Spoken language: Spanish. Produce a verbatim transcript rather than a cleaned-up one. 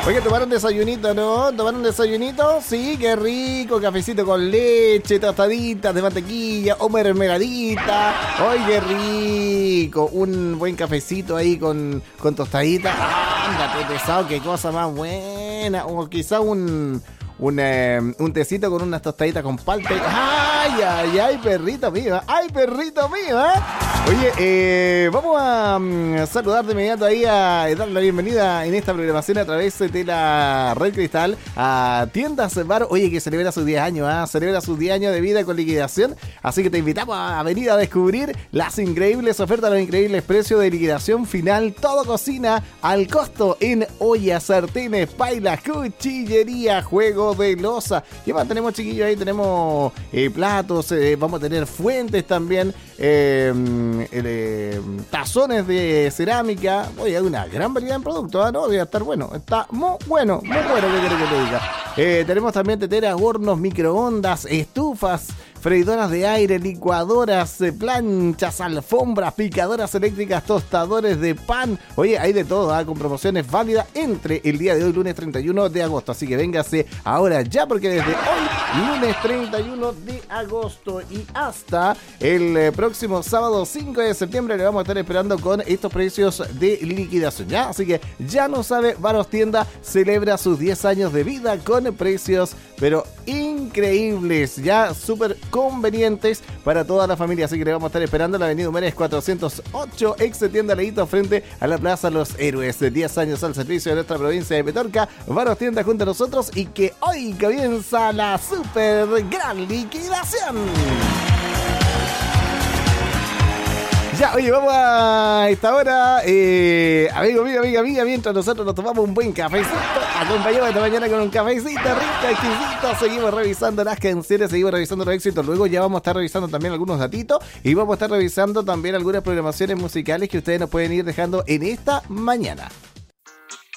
Oye, ¿tomaron desayunito, no? ¿Tomaron desayunito? Sí, qué rico. Cafecito con leche, tostaditas de mantequilla o mermeladita. ¡Ay, qué rico! Un buen cafecito ahí con, con tostaditas. ¡Ándate, pesado! ¡Qué cosa más buena! O quizá un... Un, eh, un tecito con unas tostaditas con palta. ¡Ay, ay, ay, perrito mío! ¡Ay, perrito mío! ¿eh? Oye, eh, vamos a um, saludar de inmediato ahí, a dar la bienvenida en esta programación a través de la Red Cristal a Tiendas Bar. Oye, que celebra sus diez años, ¿eh? Celebra sus diez años de vida con liquidación. Así que te invitamos a venir a descubrir las increíbles ofertas, los increíbles precios de liquidación final. Todo cocina al costo en ollas, sartenes, pailas, cuchillería, juegos de loza. ¿Qué más tenemos, chiquillos? Ahí tenemos eh, platos, eh, vamos a tener fuentes también, eh, eh, tazones de cerámica. Oye, hay una gran variedad de productos, ¿eh? ¿No? Debe estar bueno. Está muy bueno, muy bueno, ¿qué querés que te diga? Eh, tenemos también teteras, hornos, microondas, estufas, freidoras de aire, licuadoras, planchas, alfombras, picadoras eléctricas, tostadores de pan. Oye, hay de todo, ¿eh? Con promociones válidas entre el día de hoy, lunes treinta y uno de agosto. Así que véngase ahora ya, porque desde hoy, lunes treinta y uno de agosto y hasta el eh, próximo sábado cinco de septiembre, le vamos a estar esperando con estos precios de liquidación, ¿ya? Así que ya no sabe, Varos Tienda celebra sus diez años de vida con precios, pero increíbles, ya súper convenientes para toda la familia. Así que le vamos a estar esperando en la avenida Humérez cuatrocientos ocho, ex tienda Leito, frente a la Plaza Los Héroes. diez años al servicio de nuestra provincia de Petorca. Varos Tienda junto a nosotros, y que hoy comienza la super gran liquidación. Ya, oye, vamos a esta hora, eh, amigo mío, amiga mía, mientras nosotros nos tomamos un buen cafecito, acompañamos esta mañana con un cafecito rico, exquisito, seguimos revisando las canciones, seguimos revisando los éxitos, luego ya vamos a estar revisando también algunos datitos, y vamos a estar revisando también algunas programaciones musicales que ustedes nos pueden ir dejando en esta mañana.